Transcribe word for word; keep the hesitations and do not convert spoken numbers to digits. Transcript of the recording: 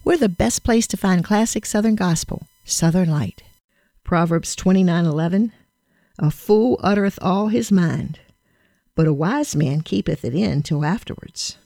We're the best place to find classic Southern gospel, Southern Light. Proverbs twenty-nine eleven. A fool uttereth all his mind, but a wise man keepeth it in till afterwards.